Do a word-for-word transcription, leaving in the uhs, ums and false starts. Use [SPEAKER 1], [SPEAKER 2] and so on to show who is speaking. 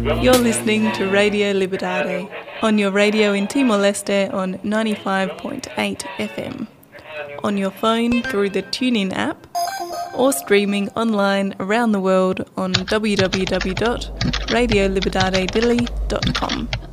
[SPEAKER 1] You're listening to Radio Libertad on your radio in Timor-Leste on ninety-five point eight F M, on your phone through the TuneIn app, or streaming online around the world on w w w dot radio libertad dili dot com.